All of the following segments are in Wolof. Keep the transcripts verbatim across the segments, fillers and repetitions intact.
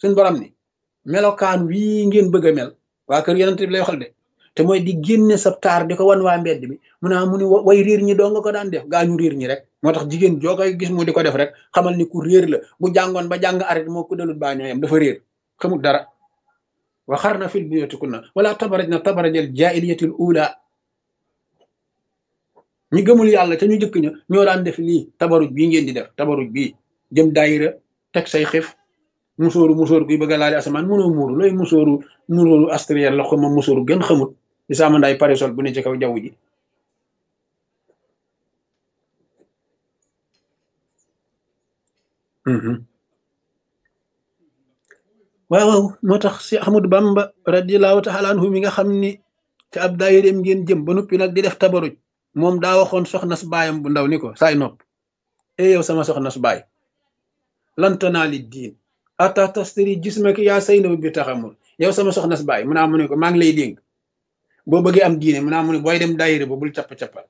suñ borom ni melokaan wii ngeen bëgg a mel waa kër yonent bi lay waxal de te mooy di génne sa taar di ko wan waa mbedd bi mu naa mu ni way réer ñi doo nga ko daan def gaa ñu réer ñi rek moo tax jigéen joo koy gis mu di ko def rek xamal ni ku réer la bu jàngoon ba jàng arrêt moo ko dalut baa ñooyam dafa réer xamul dara wa xarna fil buyutikunna wala tabarajna tabarajal jaahiliyatil ula ñi gëmul yàlla te ñu jëkk ña ñoo daan def lii tabaruj bii ngeen di def tabaruj bii jëm daayira teg say xif musóoru musóoru kuy bëgg a laali asamaan mënoo muuru looy musóoru musóoru astriel la ko ma musóoru gën xamut di sama nday parisol bu ne ci kaw jaww ji waaw waaw moo tax si Ahmadu Bamba radiyallahu taala anhu mi nga xam ni te ab daayireem ngeen jëm ba noppi nag di def tabaruj moom daa waxoon soxna su baayam bu ndaw ni ko saay nopp e yow sama soxna su baay lantanaa li diin ata tastari jismaki yaa saynabu bi taxamul yow sama soxna su baay mu naa mu ne ko maa ngi lay dénk boo bëggee am diine mu naa mu ne booy dem daayira ba bul capp-cappal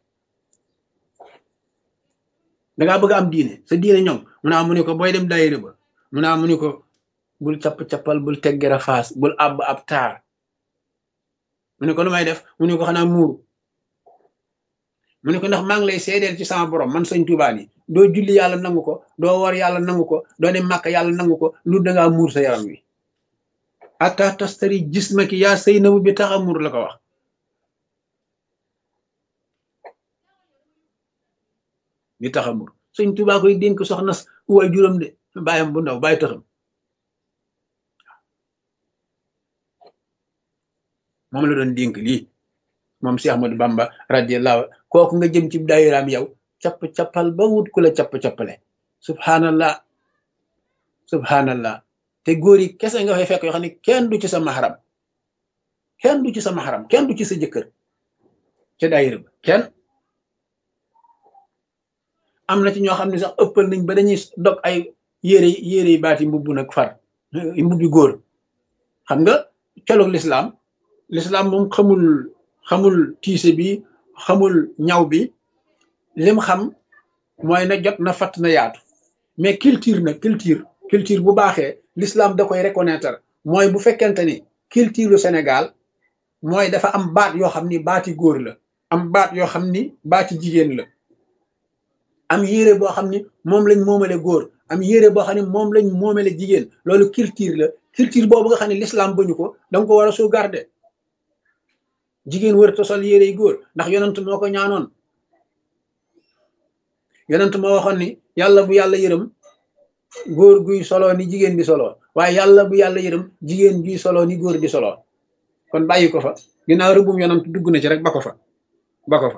dangaa bëgg am diine sa diine ñoom mu naa mu ne ko booy dem daayira ba mu naa mu ne ko bul capp-cappal bul teggera faas bul àbb ab taar mu ne ko lu may def mu ne ko xanaa muuru mu ne ko ndax maa ngi lay seedeel ci sama borom man sëñ Tuubaa ni doo julli yàlla nangu ko doo war yàlla nangu ko doo dem màkk yàlla nangu ko lu dangaa muur sa yaram wi ata tastari jismaki yaa saynabu bi tax a muur la ko wax bi tax a muur sëñ Tuubaa koy dénk soxna waay juróom de bàyyam bu ndaw bàyyi taxam moom la doon dénk lii moom si Ahmadu Bamba radiyallahu kooku nga jëm ci daayiraam yow capp-cappal ba wut ku la capp-cappale subhanallah subhanallah te góor yi kese nga fay fekk yoo xam ne kenn du ci sa mahram kenn du ci sa mahram kenn du ci sa jëkkër ca daayira ba kenn am na ci ñoo xam ne sax ëppal nañ ba dañuy dog ay yére yére yi baati mbubbu nag far mbubbi góor xam nga colug lislaam lislaam moom xamul xamul tiise bi xamul ñaw bi lim xam mooy na jot na fatt na yaatu mais culture nag culture culture bu baaxee l'islam da koy reconnaître mooy bu fekkente ni culture lu Sénégal mooy dafa am baat yoo xam ni baati góor la am baat yoo xam ni baati jigéen la am yére boo xam ni moom lañ moomale góor am yére boo xam ne moom lañ moomale jigéen loolu culture la culture boobu nga xam ne l'islam bañu ko danga ko war a sauvegarder jigéen wër ta sol yére yi góor ndax yonent moo ko ñaanoon yonent moo waxoon ni yàlla bu yàlla yërëm góor guy soloo ni jigéen bi soloo waaye yàlla bu yàlla yërëm jigéen guy soloo ni góor di soloo kon bàyyi ko fa ginnaaw rëbbum yonent dugg na ci rek ba ko fa ba ko fa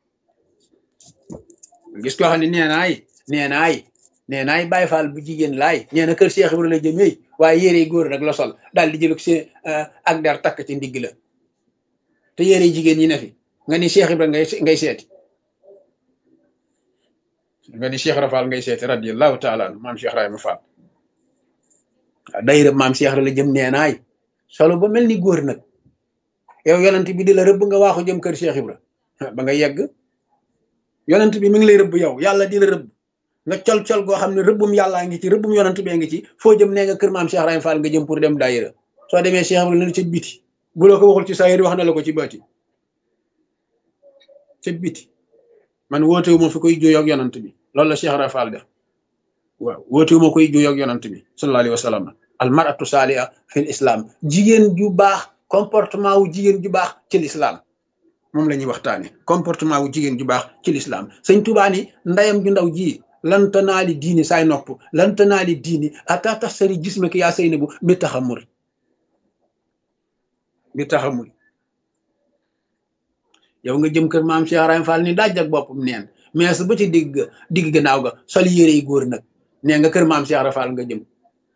gis koo xam ne nee naay nee naay nee naay Baay Faal bu jigéen laay nee na kër Cheikh Ibrahima la jëm yooyu waaye yére góor rek la sol daal di jël si ak der takk ci ndigg la te yére jigéen ñi ne fi nga ni Cheikh Ibrahima ngay ngay seeti nga ni Cheikh Ibra Fall ngay seeti radiyallahu taala anhu maam Cheikh Ibrahima Fall waaw dayra maam Cheikh la jëm nee naay solo ba mel ni góor nag yow yonent bi di la rëbb nga waaxu jëm kër Cheikh Ibra ba nga yegg yonent bi mi ngi lay rëbb yow yàlla di la rëbb nga col-col goo xam ne rëbbum yàllaa ngi ci rëbbum yonent bee ngi ci foo jëm nee nga kër maam Cheikh Ibrahima Fall nga jëm pour dem daayira soo demee Cheikh Ibra na ci biti bu la ko waxul ci saayir wax na la ko ci baati ca biti man wootewu ma fi koy juyoo ak yonent bi loolu la Cheikh Ibra Fall def waaw wootewu ma koy juyoo ak yonent bi sallallahu alayhi wa sallam al mar'atu saaliha fil islam jigéen ju baax comportement wu jigéen ju baax ci l'islam moom la ñuy waxtaane comportement wu jigéen ju baax ci l'islam sëñ Tuubaa ni ndayam ju ndaw ji lan tanaali diini saay nopp lan tanaali diini ata tasari jismaki yaa saynabu bi taxamur bi taxamul yow nga jëm kër maam Cheikh Ibrahima Fall ni daaj ak boppam neen mais su ba ci digg digg gannaaw ga sol yére yi góor nag nee nga kër maam Cheikh Ibrahima Fall nga jëm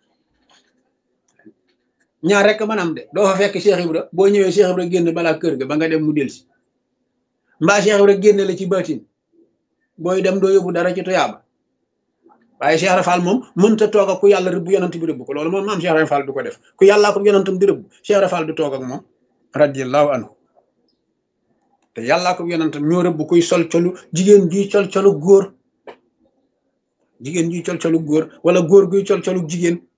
ñaar rek mën am de doo fa fekk Cheikh Ibra boo ñëwee Cheikh Ibra génn balaa kër ga ba nga dem mu delsi mbaa Cheikh Ibra génn la ci baatin booy dem doo yóbbu dara ci tuyaaba waaye Cheikh Ibra Fall moom mënta toog ak ku yàlla rëbb yonant bi rëbb ko loolu moom maam Cheikh Ibrahima Fall du ko def ku yàllaa ko yonantam di rëbb Cheikh Ibra Fall du toog ak moom radiyallahu anhu te yàllaa ko yonantam ñoo rëbb kuy sol colu jigéen juy col colu góor jigéen juy col colu góor wala góor guy col colu jigéen